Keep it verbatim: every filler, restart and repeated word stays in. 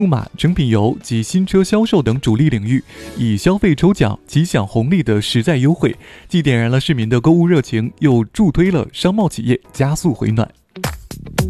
数码、成品油及新车销售等主力领域，以消费抽奖即享红利的实在优惠，既点燃了市民的购物热情，又助推了商贸企业加速回暖。